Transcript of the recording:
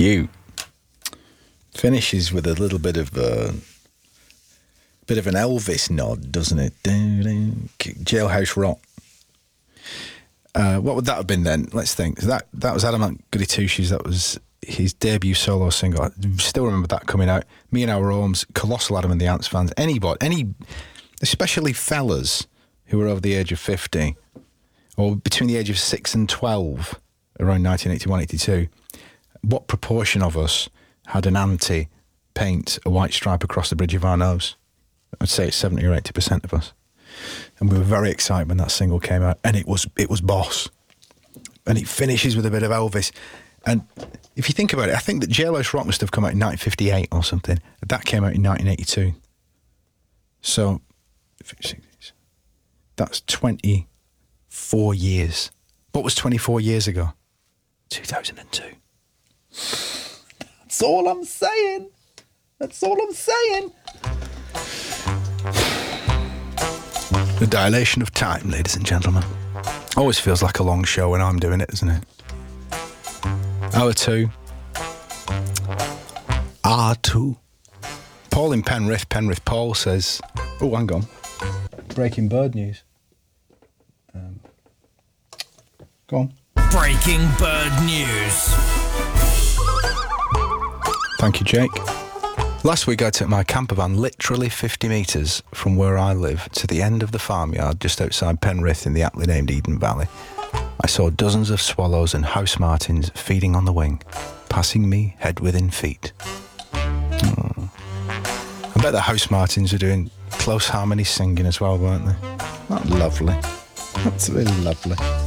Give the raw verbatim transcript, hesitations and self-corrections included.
Cute. Finishes with a little bit of a bit of an Elvis nod, doesn't it? Jailhouse Rock. Uh, what would that have been then? Let's think. That that was Adamant Goody Two Shoes. That was his debut solo single. I still remember that coming out. Me and Our Homes, colossal Adam and the Ants fans. Anybody, any, especially fellas who were over the age of fifty, or between the age of six and twelve, around nineteen eighty-one, eighty-two. What proportion of us had an auntie paint a white stripe across the bridge of our nose? I'd say it's seventy or eighty percent of us. And we were very excited when that single came out, and it was it was Boss. And it finishes with a bit of Elvis. And if you think about it, I think that Jailhouse Rock must have come out in nineteen fifty-eight or something. That came out in nineteen eighty-two. So that's twenty-four years. What was twenty-four years ago? two thousand two. That's all I'm saying. That's all I'm saying. The dilation of time, ladies and gentlemen. Always feels like a long show when I'm doing it, doesn't it? Hour two. R two. Paul in Penrith, Penrith Paul says, oh, hang on. Breaking bird news. Um, go on. Breaking bird news. Thank you, Jake. Last week I took my camper van literally fifty metres from where I live to the end of the farmyard just outside Penrith in the aptly named Eden Valley. I saw dozens of swallows and house martins feeding on the wing, passing me head within feet. Oh. I bet the house martins were doing close harmony singing as well, weren't they? That's lovely. That's really lovely.